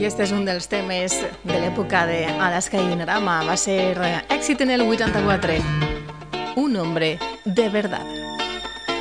I este és un dels temes de l'època d'Alaska i Dinarama. Va ser èxit en el 84. Un hombre de verdad.